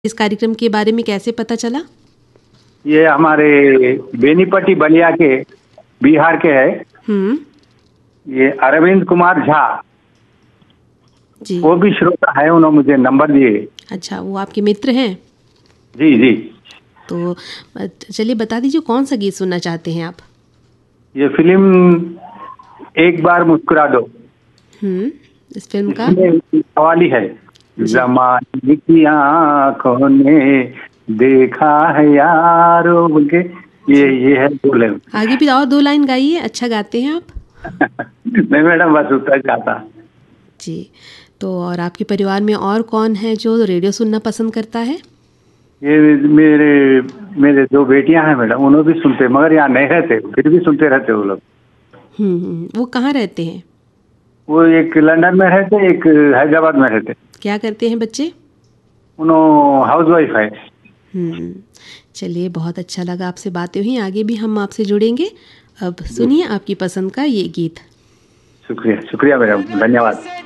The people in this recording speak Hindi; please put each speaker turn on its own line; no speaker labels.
इस कार्यक्रम के बारे में कैसे पता चला?
ये हमारे बेनीपट्टी बलिया के बिहार के है।
हम्म।
ये अरविंद कुमार झा,
जी।
वो भी श्रोता है, उन्होंने मुझे नंबर दिए।
अच्छा, वो आपके मित्र हैं?
जी जी।
तो चलिए बता दीजिए कौन सा गीत सुनना चाहते हैं आप?
ये फिल्म एक बार मुस्कुरा दो,
इस फिल्म का?
इसमें कव्वाली है।
जी।
ज़माने की आँखों ने देखा है यारों के, ये है बोले।
आगे भी और 2 लाइन गाइए, अच्छा गाते हैं आप।
नहीं मैडम, बस उतना चाहता।
जी। तो और आपके परिवार में और कौन है जो रेडियो सुनना पसंद करता है?
ये मेरे मेरे 2 बेटियां हैं मैडम, उन्होंने भी सुनते, मगर यहाँ नहीं रहते, फिर भी सुनते रहते वो लोग।
वो कहाँ रहते हैं?
वो एक लंदन में रहते, एक हैदराबाद में रहते।
क्या करते हैं बच्चे?
उन्होंने हाउस वाइफ है।
चलिए, बहुत अच्छा लगा आपसे बातें हुई, आगे भी हम आपसे जुड़ेंगे। अब सुनिए आपकी पसंद का ये गीत।
शुक्रिया शुक्रिया मैडम, धन्यवाद।